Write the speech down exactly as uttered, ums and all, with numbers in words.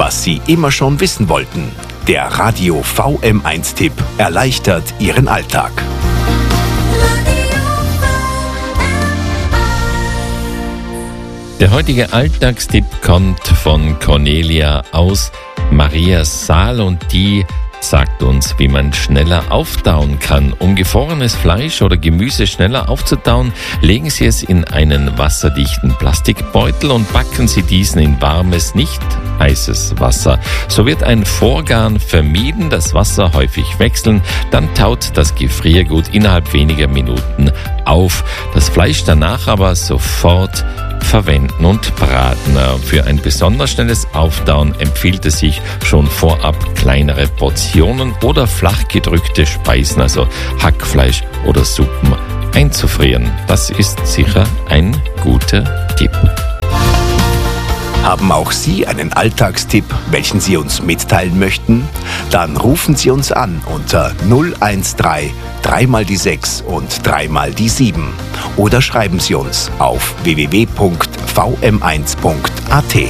was Sie immer schon wissen wollten. Der Radio V M eins Tipp erleichtert Ihren Alltag. Der heutige Alltagstipp kommt von Cornelia aus Mariasaal und die sagt uns, wie man schneller auftauen kann. Um gefrorenes Fleisch oder Gemüse schneller aufzutauen, legen Sie es in einen wasserdichten Plastikbeutel und backen Sie diesen in warmes, nicht heißes Wasser. So wird ein Vorgaren vermieden, das Wasser häufig wechseln, dann taut das Gefriergut innerhalb weniger Minuten auf. Das Fleisch danach aber sofort verwenden und braten. Für ein besonders schnelles Auftauen empfiehlt es sich schon vorab kleinere Portionen oder flach gedrückte Speisen, also Hackfleisch oder Suppen, einzufrieren. Das ist sicher ein guter Tipp. Haben auch Sie einen Alltagstipp, welchen Sie uns mitteilen möchten? Dann rufen Sie uns an unter null eins drei, drei mal die sechs und drei mal die sieben oder schreiben Sie uns auf w w w punkt v m eins punkt a t.